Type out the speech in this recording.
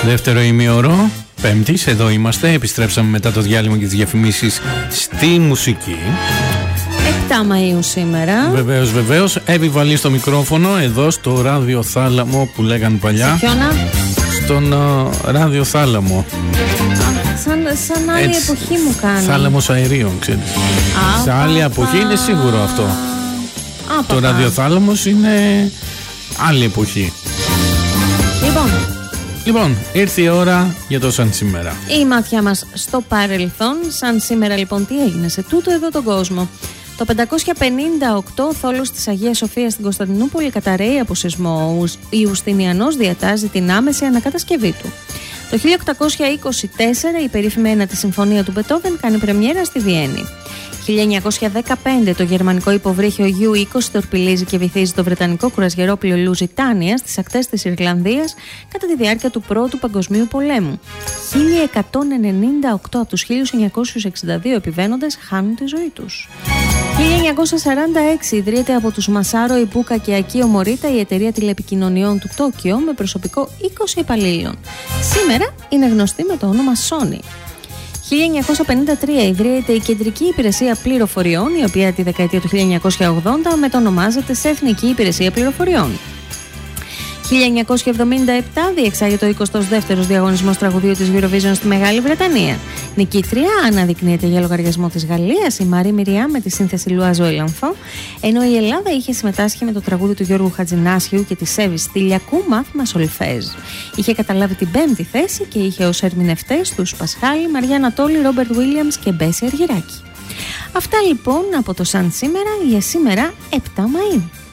Δεύτερο ημίωρο, Πέμπτης, εδώ είμαστε. Επιστρέψαμε μετά το διάλειμμα και τις διαφημίσεις στη μουσική. 7 Μαΐου σήμερα. Βεβαίως. Εύη στο μικρόφωνο, εδώ στο ραδιοθάλαμο που λέγανε παλιά. Σε ποιόνα? Στον ραδιοθάλαμο. Σαν άλλη έτσι, εποχή μου κάνει. Θάλαμος αερίων, ξέρεις. Σε άλλη εποχή είναι σίγουρο αυτό. Το ραδιοθάλαμος είναι άλλη εποχή. Λοιπόν, ήρθε η ώρα για το σαν σήμερα. Η ματιά μας στο παρελθόν. Σαν σήμερα λοιπόν τι έγινε σε τούτο εδώ τον κόσμο. Το 558 ο θόλος της Αγίας Σοφίας στην Κωνσταντινούπολη καταρρέει από σεισμό. Ο Ιουστινιανός διατάζει την άμεση ανακατασκευή του. Το 1824 η περίφημη ένατη συμφωνία του Μπετόβεν κάνει πρεμιέρα στη Βιέννη. 1915 το γερμανικό υποβρύχιο U-20 τορπιλίζει και βυθίζει το βρετανικό κουρασγερόπλοιο Λουζιτάνια στις ακτές της Ιρλανδίας κατά τη διάρκεια του Πρώτου Παγκοσμίου Πολέμου. 1198 από τους 1962 επιβαίνοντες χάνουν τη ζωή τους. 1946 ιδρύεται από τους Μασάρο Ιμπούκα και Ακίο Μωρίτα η εταιρεία τηλεπικοινωνιών του Τόκιο με προσωπικό 20 υπαλλήλων. Σήμερα είναι γνωστή με το όνομα Sony. 1953 ιδρύεται η Κεντρική Υπηρεσία Πληροφοριών, η οποία τη δεκαετία του 1980 μετονομάζεται σε Εθνική Υπηρεσία Πληροφοριών. 1977 διεξάγεται ο 22ος διαγωνισμός τραγουδίου της Eurovision στη Μεγάλη Βρετανία. Νικήτρια αναδεικνύεται για λογαριασμό της Γαλλίας η Μαρή Μιριά με τη σύνθεση Λουάζο Ελανθό, ενώ η Ελλάδα είχε συμμετάσχει με το τραγούδι του Γιώργου Χατζηνάσιου και της Εύης Στυλιακού Μάθημα Σολφέζ. Είχε καταλάβει την 5η θέση και είχε ως ερμηνευτές τους Πασχάλη, Μαριά Ανατόλη, Ρόμπερτ Βίλιαμς και Μπέση Αργυράκη. Αυτά λοιπόν από το σαν σήμερα για σήμερα 7 Μαΐου.